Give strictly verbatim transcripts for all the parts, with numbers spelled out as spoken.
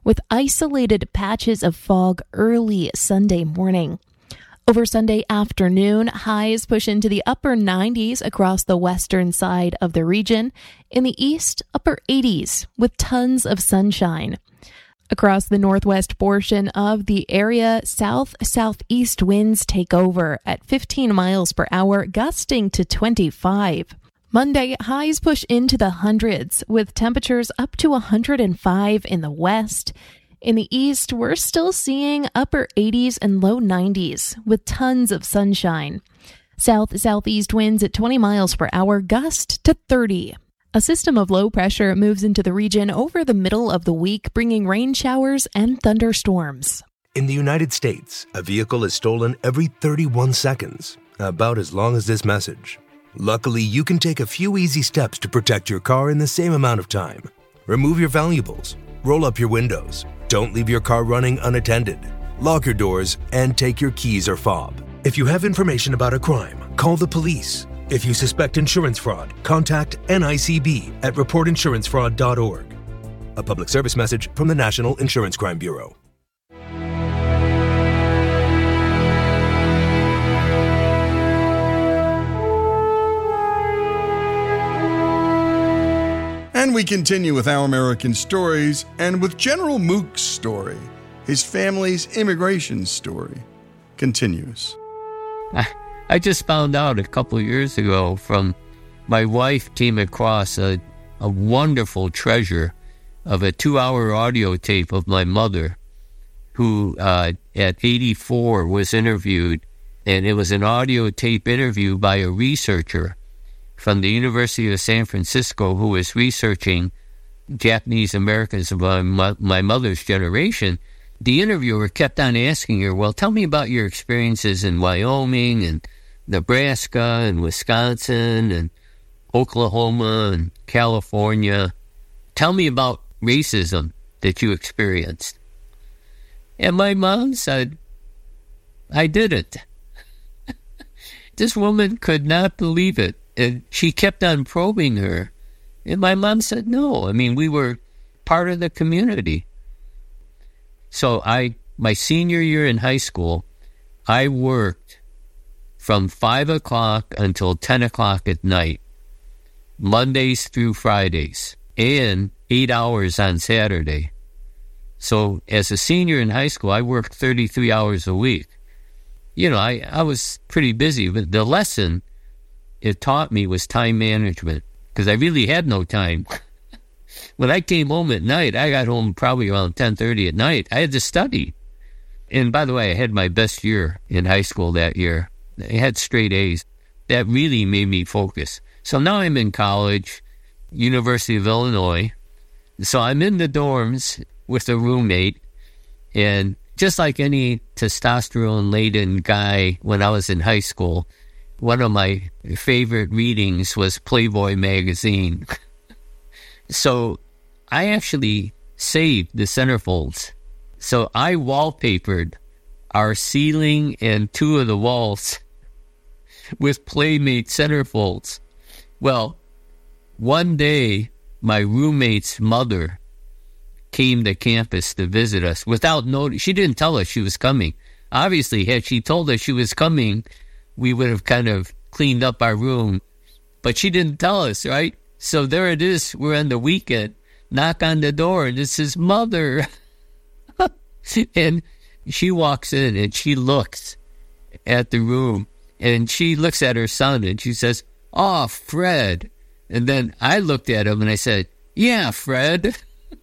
with isolated patches of fog early Sunday morning. Over Sunday afternoon, highs push into the upper nineties across the western side of the region. In the east, upper eighties with tons of sunshine. Across the northwest portion of the area, south-southeast winds take over at fifteen miles per hour, gusting to twenty-five. Monday, highs push into the hundreds, with temperatures up to one hundred five in the west. In the east, we're still seeing upper eighties and low nineties, with tons of sunshine. South-southeast winds at twenty miles per hour, gust to thirty. A system of low pressure moves into the region over the middle of the week, bringing rain showers and thunderstorms. In the United States, a vehicle is stolen every thirty-one seconds, about as long as this message. Luckily, you can take a few easy steps to protect your car in the same amount of time. Remove your valuables, roll up your windows, don't leave your car running unattended, lock your doors, and take your keys or fob. If you have information about a crime, call the police. If you suspect insurance fraud, contact N I C B at report insurance fraud dot org. A public service message from the National Insurance Crime Bureau. And we continue with Our American Stories and with General Mook's story. His family's immigration story continues. I just found out a couple of years ago from my wife came across a, a wonderful treasure of a two-hour audio tape of my mother who uh, at eighty-four was interviewed, and it was an audio tape interview by a researcher from the University of San Francisco who was researching Japanese Americans of my, my mother's generation. The interviewer kept on asking her, well, tell me about your experiences in Wyoming and Nebraska and Wisconsin and Oklahoma and California. Tell me about racism that you experienced. And my mom said, I didn't. This woman could not believe it. And she kept on probing her. And my mom said, no, I mean, we were part of the community. So I, my senior year in high school, I worked from five o'clock until ten o'clock at night, Mondays through Fridays, and eight hours on Saturday. So as a senior in high school, I worked thirty-three hours a week. You know, I, I was pretty busy, but the lesson it taught me was time management, because I really had no time. When I came home at night, I got home probably around ten thirty at night. I had to study. And by the way, I had my best year in high school that year. I had straight A's. That really made me focus. So now I'm in college, University of Illinois. So I'm in the dorms with a roommate. And just like any testosterone-laden guy when I was in high school, one of my favorite readings was Playboy magazine. So I actually saved the centerfolds. So I wallpapered our ceiling and two of the walls with Playmate centerfolds. Well, one day, my roommate's mother came to campus to visit us without notice. She didn't tell us she was coming. Obviously, had she told us she was coming, we would have kind of cleaned up our room. But she didn't tell us, right? So there it is. We're on the weekend. Knock on the door, and it's his mother. And she walks in, and she looks at the room, and she looks at her son, and she says, "Oh, Fred." And then I looked at him, and I said, "Yeah, Fred."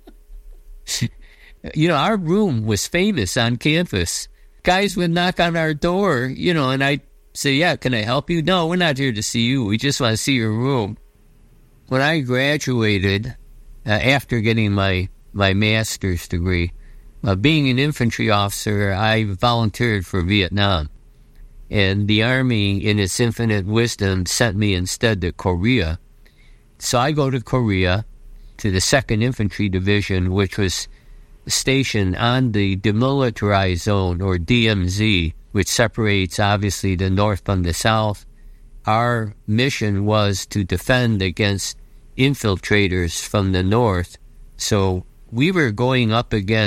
You know, our room was famous on campus. Guys would knock on our door, you know, and I'd say, "Yeah, can I help you?" "No, we're not here to see you. We just want to see your room." When I graduated, uh, after getting my, my master's degree, uh, being an infantry officer, I volunteered for Vietnam. And the Army, in its infinite wisdom, sent me instead to Korea. So I go to Korea, to the second Infantry Division, which was stationed on the Demilitarized Zone, or D M Z, which separates, obviously, the North from the South. Our mission was to defend against infiltrators from the North. So we were going up against